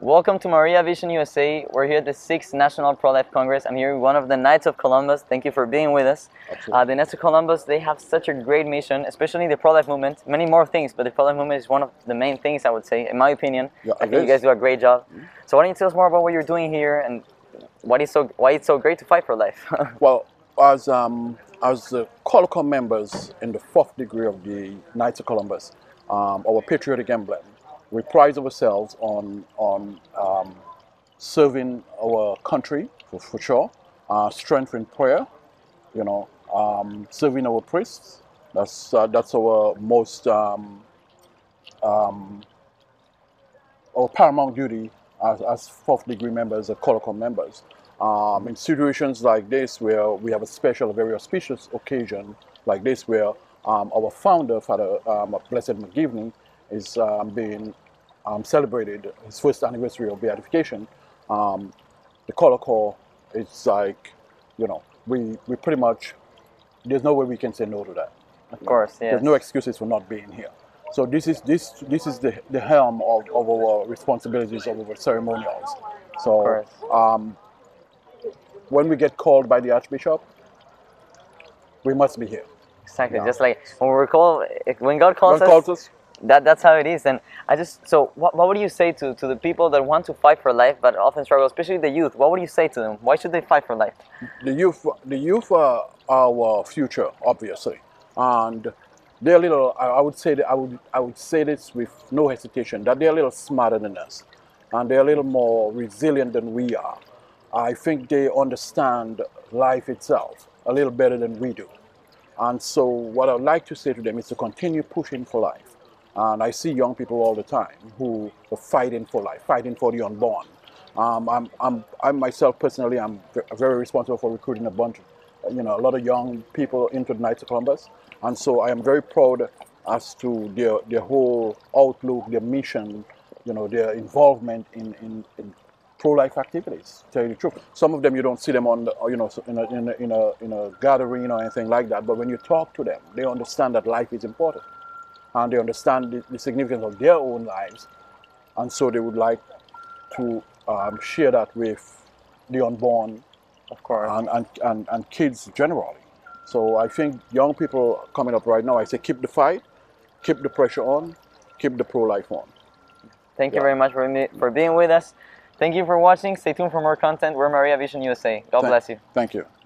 Welcome to Maria Vision USA. We're here at the 6th National Pro-Life Congress. I'm here with one of the Knights of Columbus. Thank you for being with us. The Knights of Columbus, they have such a great mission, especially the pro-life movement. Many more things, but the pro-life movement is one of the main things, I would say, in my opinion. Yeah, I think you guys do a great job. So why don't you tell us more about what you're doing here and why it's so great to fight for life? Well, as the Colocom members in the 4th degree of the Knights of Columbus, our patriotic emblem, we pride ourselves on serving our country for sure, strength in prayer, serving our priests. That's our most our paramount duty as 4th degree members, Colocom members. In situations like this, where we have a special, very auspicious occasion like this, where our founder, Father Blessed McGivney, is being celebrated his 1st anniversary of beatification. The Colocor is like, we pretty much, there's no way we can say no to that. Of course, yes. There's no excuses for not being here. So this is the helm of our responsibilities, of our ceremonials. So when we get called by the Archbishop, we must be here. Exactly, just like when we're called, when God calls us, that's how it is. And so what would you say to the people that want to fight for life but often struggle, especially the youth? What would you say to them? Why should they fight for life? The youth are our future, obviously, and they're a little. I would say this with no hesitation, that they're a little smarter than us, and they're a little more resilient than we are. I think they understand life itself a little better than we do. And so what I'd like to say to them is to continue pushing for life. And I see young people all the time who are fighting for life, fighting for the unborn. I myself personally, I'm very responsible for recruiting a lot of young people into the Knights of Columbus. And so I am very proud as to their whole outlook, their mission, their involvement in pro-life activities. To tell you the truth, some of them you don't see them on in a gathering or anything like that. But when you talk to them, they understand that life is important, and they understand the significance of their own lives, and so they would like to share that with the unborn, of course, and kids generally. So I think young people coming up right now, I say keep the fight, keep the pressure on, keep the pro-life on. Thank you very much for being with us. Thank you for watching. Stay tuned for more content. We're Maria Vision USA. God bless you. Thank you.